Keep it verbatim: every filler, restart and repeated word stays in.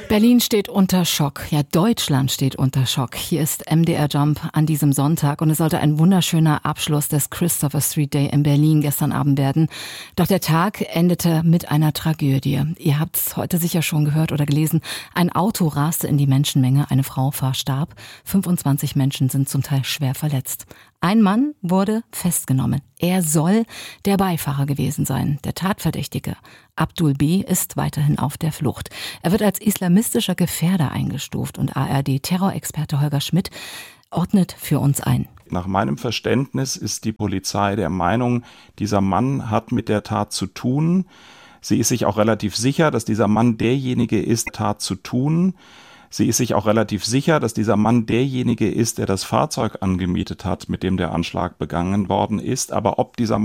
Berlin steht unter Schock. Ja, Deutschland steht unter Schock. Hier ist M D R Jump an diesem Sonntag und es sollte ein wunderschöner Abschluss des Christopher Street Day in Berlin gestern Abend werden. Doch der Tag endete mit einer Tragödie. Ihr habt es heute sicher schon gehört oder gelesen. Ein Auto raste in die Menschenmenge, eine Frau verstarb. fünfundzwanzig Menschen sind zum Teil schwer verletzt. Ein Mann wurde festgenommen. Er soll der Beifahrer gewesen sein. Der Tatverdächtige Abdul B. ist weiterhin auf der Flucht. Er wird als islamistischer Gefährder eingestuft und A R D-Terrorexperte Holger Schmidt ordnet für uns ein. Nach meinem Verständnis ist die Polizei der Meinung, dieser Mann hat mit der Tat zu tun. Sie ist sich auch relativ sicher, dass dieser Mann derjenige ist, Tat zu tun. Sie ist sich auch relativ sicher, dass dieser Mann derjenige ist, der das Fahrzeug angemietet hat, mit dem der Anschlag begangen worden ist. Aber ob dieser